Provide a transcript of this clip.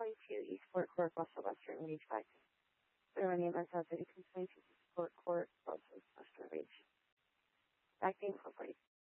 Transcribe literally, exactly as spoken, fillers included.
twenty-two Eastport Court, Russell, Western Reach, five. Clear name as City Complaints, Eastport Court, Russell, Western Reach. Acting Incorporated.